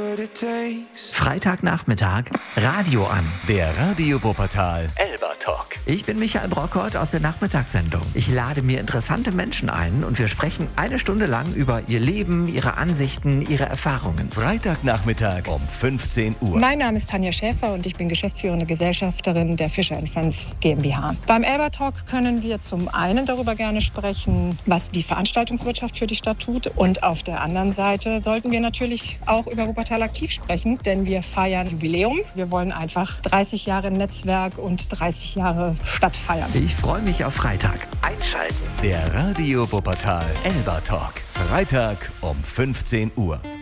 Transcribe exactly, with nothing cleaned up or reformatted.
Freitagnachmittag, Radio an. Der Radio Wuppertal Elba Talk. Ich bin Michael Brockert aus der Nachmittagssendung. Ich lade mir interessante Menschen ein und wir sprechen eine Stunde lang über ihr Leben, ihre Ansichten, ihre Erfahrungen. Freitagnachmittag um fünfzehn Uhr. Mein Name ist Tanja Schäfer und ich bin geschäftsführende Gesellschafterin der Fischer and Friends GmbH. Beim Elba Talk können wir zum einen darüber gerne sprechen, was die Veranstaltungswirtschaft für die Stadt tut, und auf der anderen Seite sollten wir natürlich auch über Wuppertal aktiv sprechen, denn wir feiern Jubiläum. Wir wollen einfach dreißig Jahre Netzwerk und dreißig Jahre Stadt feiern. Ich freue mich auf Freitag. Einschalten. Der Radio Wuppertal Elba Talk. Freitag um fünfzehn Uhr.